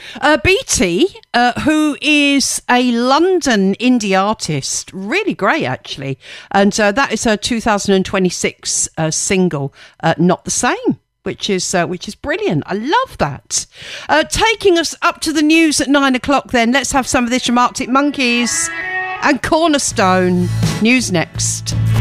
BT, who is a London indie artist, really great actually, and that is her 2026 single, "Not the Same." Which is brilliant. I love that. Taking us up to the news at 9 o'clock then. Let's have some of this from Arctic Monkeys and Cornerstone. News next.